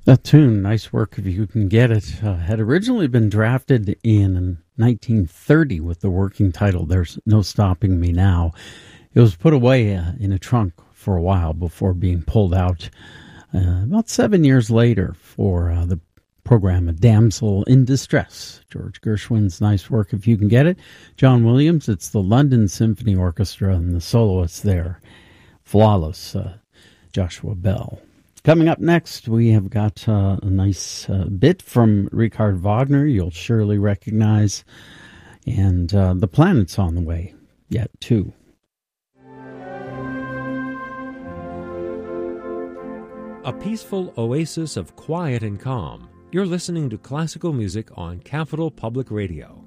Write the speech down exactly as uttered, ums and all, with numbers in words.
That tune, Nice Work If You Can Get It, uh, had originally been drafted in nineteen thirty with the working title, There's No Stopping Me Now. It was put away uh, in a trunk for a while before being pulled out uh, about seven years later for uh, the program A Damsel in Distress. George Gershwin's Nice Work If You Can Get It. John Williams, it's the London Symphony Orchestra and the soloists there. Flawless, uh, Joshua Bell. Coming up next, we have got uh, a nice uh, bit from Richard Wagner you'll surely recognize. And uh, The Planet's on the way yet, too. A peaceful oasis of quiet and calm. You're listening to classical music on Capital Public Radio.